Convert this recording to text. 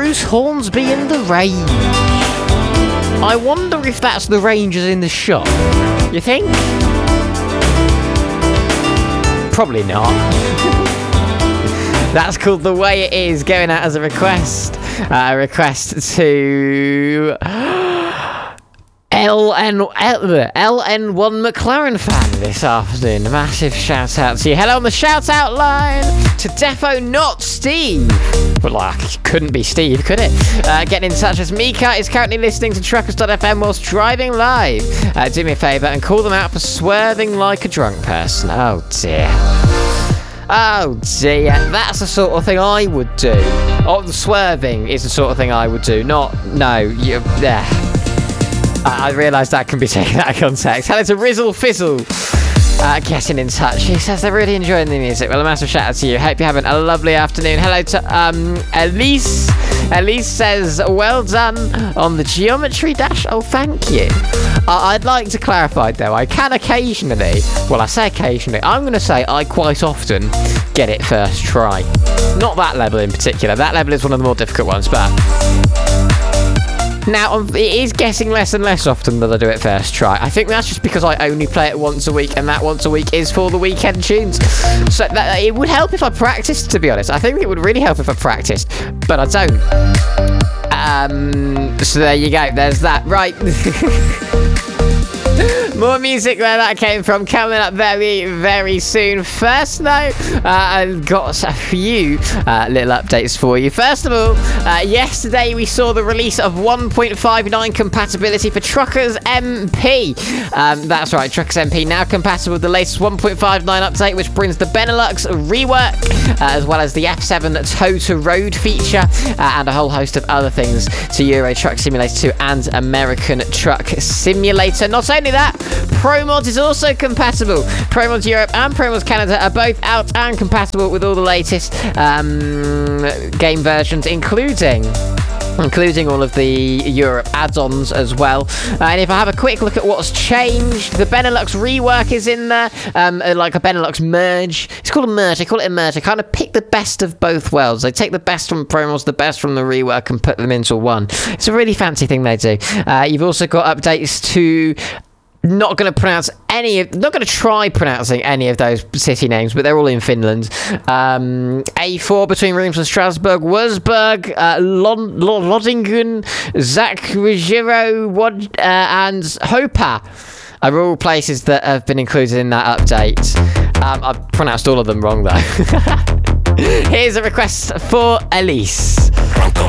Bruce Hornsby and the Range. I wonder if that's the Rangers in the shop. You think? Probably not. That's called The Way It Is, going out as a request. A request to LN1 McLaren fan this afternoon. A massive shout out to you. Hello on the shout out line to Defo Not Steve. Well, like, couldn't be Steve, could it? Getting in touch as Mika is currently listening to Truckers.fm whilst driving live. Do me a favour and call them out for swerving like a drunk person. Oh dear. Oh dear, that's the sort of thing I would do. Oh, the swerving is the sort of thing I would do. I realise that can be taken out of context. Hello to Rizzle Fizzle. Getting in touch. He says they're really enjoying the music. Well, a massive shout out to you. Hope you're having a lovely afternoon. Hello to Elise. Elise says, well done on the geometry dash. Oh, thank you. I'd like to clarify, though, I can occasionally, well, I say occasionally, I'm going to say I quite often get it first try. Not that level in particular. That level is one of the more difficult ones, but now, it is getting less and less often that I do it first try. I think that's just because I only play it once a week, and that once a week is for the weekend tunes. So it would help if I practiced, to be honest. I think it would really help if I practiced, but I don't. So there you go. There's that. Right. More music where that came from coming up very, very soon. First, though, I've got a few little updates for you. First of all, yesterday we saw the release of 1.59 compatibility for Truckers MP. That's right, Truckers MP now compatible with the latest 1.59 update, which brings the Benelux rework, as well as the F7 Tow to Road feature, and a whole host of other things to Euro Truck Simulator 2 and American Truck Simulator. Not only that, ProMods is also compatible. ProMods Europe and ProMods Canada are both out and compatible with all the latest game versions, including all of the Europe add-ons as well. And if I have a quick look at what's changed, the Benelux rework is in there, like a Benelux merge. It's called a merge. They call it a merge. They kind of pick the best of both worlds. They take the best from ProMods, the best from the rework, and put them into one. It's a really fancy thing they do. You've also got updates to not going to try pronouncing any of those city names, but they're all in Finland. A4 between Reims and Strasbourg, Wurzburg, Lodingen, Zakrzewicz, and Hopa are all places that have been included in that update. I've pronounced all of them wrong, though. Here's a request for Elise.